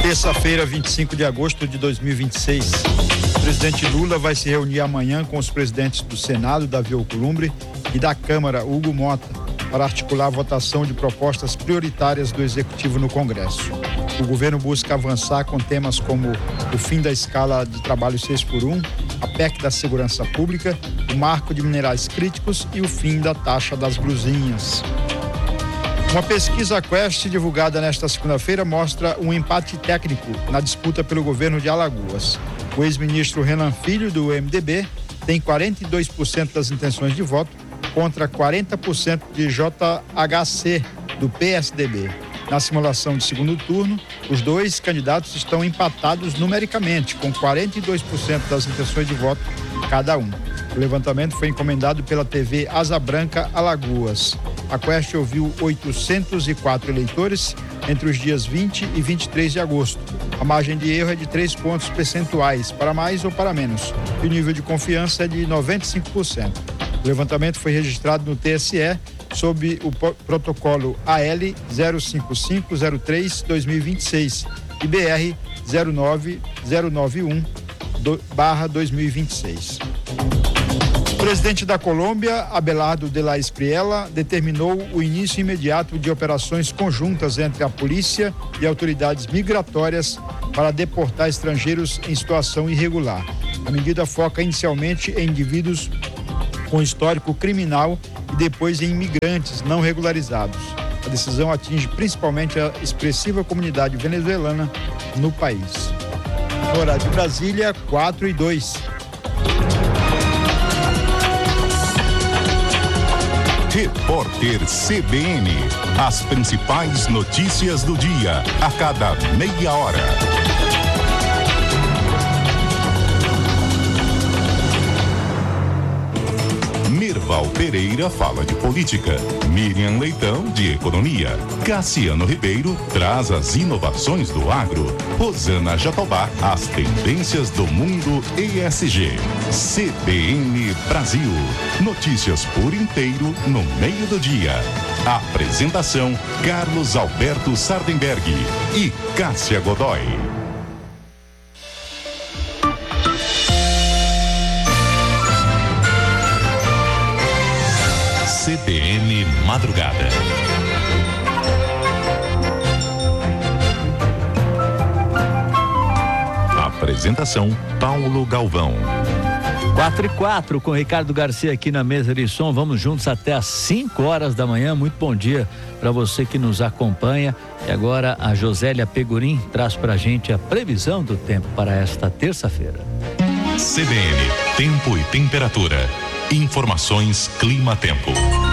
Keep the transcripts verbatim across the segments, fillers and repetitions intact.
Terça-feira, vinte e cinco de agosto de dois mil e vinte e seis. O presidente Lula vai se reunir amanhã com os presidentes do Senado, Davi Alcolumbre, e da Câmara, Hugo Mota, para articular a votação de propostas prioritárias do Executivo no Congresso. O governo busca avançar com temas como o fim da escala de trabalho seis por um, a P E C da Segurança Pública, o marco de minerais críticos e o fim da taxa das blusinhas. Uma pesquisa Quest divulgada nesta segunda-feira mostra um empate técnico na disputa pelo governo de Alagoas. O ex-ministro Renan Filho, do M D B, tem quarenta e dois por cento das intenções de voto contra quarenta por cento de J H C, do P S D B. Na simulação de segundo turno, os dois candidatos estão empatados numericamente, com quarenta e dois por cento das intenções de voto cada um. O levantamento foi encomendado pela T V Asa Branca Alagoas. A Quest ouviu oitocentos e quatro eleitores entre os dias vinte e vinte e três de agosto. A margem de erro é de três pontos percentuais, para mais ou para menos, e o nível de confiança é de noventa e cinco por cento. O levantamento foi registrado no T S E sob o protocolo A L zero cinco cinco zero três barra dois mil e vinte e seis e B R zero nove zero nove um barra dois mil e vinte e seis. O presidente da Colômbia, Abelardo de la Espriella, determinou o início imediato de operações conjuntas entre a polícia e autoridades migratórias para deportar estrangeiros em situação irregular. A medida foca inicialmente em indivíduos com histórico criminal e depois em imigrantes não regularizados. A decisão atinge principalmente a expressiva comunidade venezuelana no país. No horário de Brasília, quatro e dois. Repórter C B N. As principais notícias do dia, a cada meia hora. Mirval Pereira fala de política, Miriam Leitão de economia, Cassiano Ribeiro traz as inovações do agro, Rosana Jatobá as tendências do mundo E S G. C B N Brasil, notícias por inteiro no meio do dia. Apresentação Carlos Alberto Sardenberg e Cássia Godoy. C B N Madrugada. Apresentação Paulo Galvão. quatro e quatro com Ricardo Garcia aqui na mesa de som. Vamos juntos até às cinco horas da manhã. Muito bom dia para você que nos acompanha. E agora a Josélia Pegorim traz pra gente a previsão do tempo para esta terça-feira. C B N Tempo e Temperatura. Informações Clima-Tempo.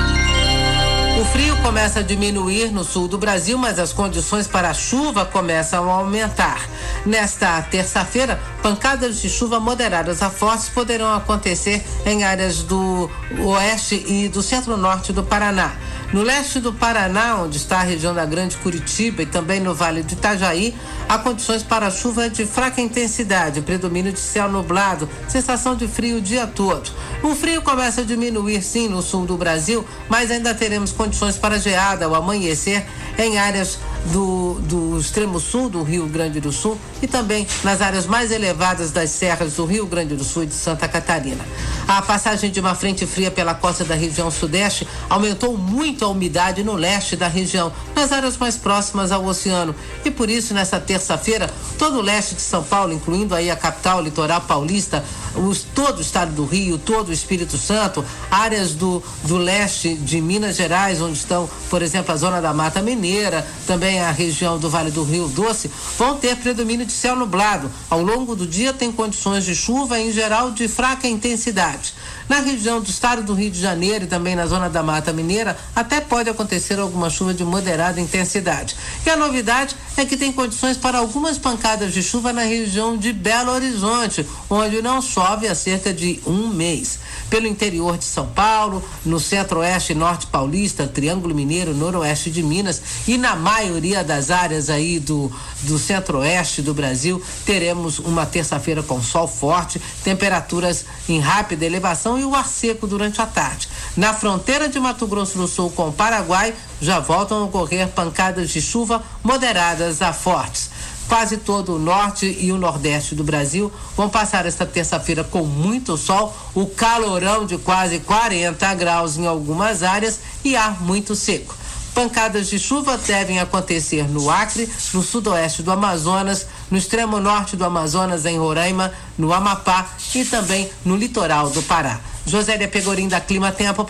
O frio começa a diminuir no sul do Brasil, mas as condições para a chuva começam a aumentar. Nesta terça-feira, pancadas de chuva moderadas a fortes poderão acontecer em áreas do oeste e do centro-norte do Paraná. No leste do Paraná, onde está a região da Grande Curitiba e também no Vale do Itajaí, há condições para chuva de fraca intensidade, predomínio de céu nublado, sensação de frio o dia todo. O frio começa a diminuir sim no sul do Brasil, mas ainda teremos condições para geada ao amanhecer em áreas do, do extremo sul do Rio Grande do Sul e também nas áreas mais elevadas das serras do Rio Grande do Sul e de Santa Catarina. A passagem de uma frente fria pela costa da região sudeste aumentou muito a umidade no leste da região, nas áreas mais próximas ao oceano. E por isso, nesta terça-feira, todo o leste de São Paulo, incluindo aí a capital, o litoral paulista, os, todo o estado do Rio, todo o Espírito Santo, áreas do, do leste de Minas Gerais, onde estão, por exemplo, a zona da Mata Mineira, também a região do Vale do Rio Doce, vão ter predomínio de céu nublado. Ao longo do dia tem condições de chuva, em geral de fraca intensidade. Na região do estado do Rio de Janeiro e também na zona da Mata Mineira, até pode acontecer alguma chuva de moderada intensidade. E a novidade é que tem condições para algumas pancadas de chuva na região de Belo Horizonte, onde não chove há cerca de um mês. Pelo interior de São Paulo, no centro-oeste e norte paulista, Triângulo Mineiro, noroeste de Minas e na maioria das áreas aí do, do centro-oeste do Brasil, teremos uma terça-feira com sol forte, temperaturas em rápida elevação e o ar seco durante a tarde. Na fronteira de Mato Grosso do Sul com o Paraguai, já voltam a ocorrer pancadas de chuva moderadas a fortes. Quase todo o norte e o nordeste do Brasil vão passar esta terça-feira com muito sol, o calorão de quase quarenta graus em algumas áreas e ar muito seco. Pancadas de chuva devem acontecer no Acre, no sudoeste do Amazonas, no extremo norte do Amazonas, em Roraima, no Amapá e também no litoral do Pará. Josélia Pegorim, da Clima Tempo.